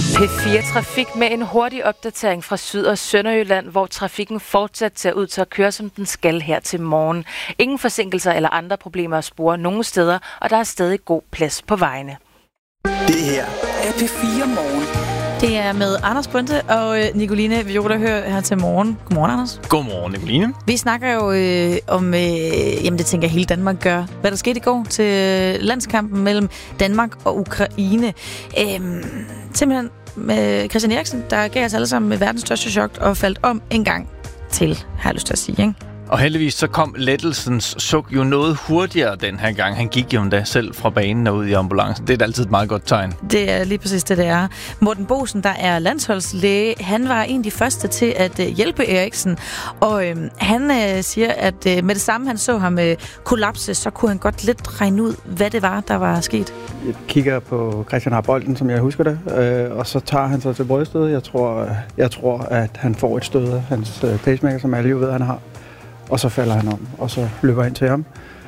P4 Trafik med en hurtig opdatering fra Syd- og Sønderjylland, hvor trafikken fortsat ser ud til at køre, som den skal her til morgen. Ingen forsinkelser eller andre problemer at spore nogen steder, og der er stadig god plads på vejene. Det her er P4 Morgen. Det er med Anders Brønte og Nicoline Viola Hør her til morgen. Godmorgen, Anders. Godmorgen, Nicoline. Vi snakker jo om, jamen det tænker jeg hele Danmark gør, hvad der skete i går til landskampen mellem Danmark og Ukraine. Simpelthen med Christian Eriksen, der gav os alle sammen med verdens største chok og faldt om en gang til, har jeg lyst til at sige, ikke? Og heldigvis så kom lettelsens suk jo noget hurtigere den her gang. Han gik jo endda selv fra banen og ud i ambulancen. Det er altid et meget godt tegn. Det er lige præcis det er. Morten Boesen, der er landsholdslæge, han var en af de første til at hjælpe Eriksen. Og han siger, at med det samme, han så ham kollapse, så kunne han godt lidt regne ud, hvad det var, der var sket. Jeg kigger på Christian har bolden, som jeg husker det, og så tager han sig til bryststødet. Jeg tror, at han får et stød af hans pacemaker, som alle jo ved, han har. Og så falder han om, og så løber ind til ham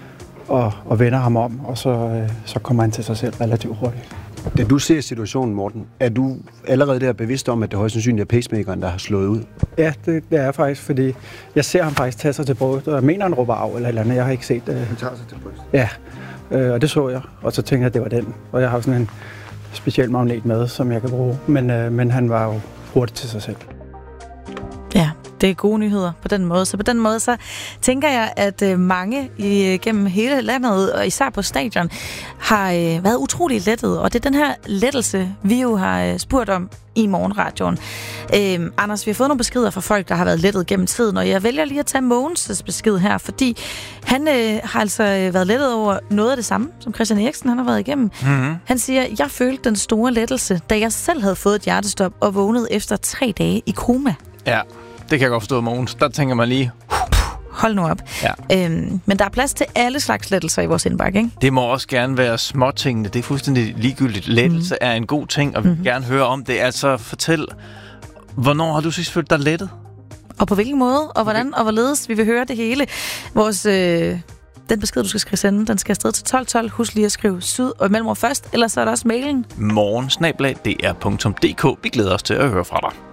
og vender ham om, og så kommer han til sig selv relativt hurtigt. Da du ser situationen, Morten, er du allerede der bevidst om, at det højst sandsynligt er pacemakeren, der har slået ud? Ja, det er jeg faktisk, fordi jeg ser ham faktisk tage sig til brystet, og jeg mener, han råber af eller et eller andet. Jeg har ikke set det. Han tager sig til brystet? Ja, og det så jeg, og så tænkte jeg, at det var den. Og jeg har sådan en speciel magnet med, som jeg kan bruge, men han var jo hurtigt til sig selv. Ja, det er gode nyheder på den måde. Så på den måde, så tænker jeg, at mange gennem hele landet, og især på stadion, har været utrolig lettet. Og det er den her lettelse, vi jo har spurgt om i morgenradioen. Anders, vi har fået nogle beskeder fra folk, der har været lettet gennem tiden, og jeg vælger lige at tage Mogens' besked her, fordi han har altså været lettet over noget af det samme, som Christian Eriksen han har været igennem. Mm-hmm. Han siger, jeg følte den store lettelse, da jeg selv havde fået et hjertestop og vågnede efter 3 dage i koma. Ja, det kan jeg godt forstå, Mogens. Der tænker man lige... Hold nu op. Ja. Men der er plads til alle slags lettelser i vores indbakke, ikke? Det må også gerne være småtingene. Det er fuldstændig ligegyldigt. Lettelse er en god ting, og vi vil gerne høre om det. Altså, fortæl, hvornår har du sidst følt dig lettet? Og på hvilken måde, og hvordan, og hvorledes vi vil høre det hele. Vores... Den besked, du skal skrive sende, den skal afsted til 1212. Husk lige at skrive syd og mellemord først, ellers så er der også mailen. morgen@dr.dk. Vi glæder os til at høre fra dig.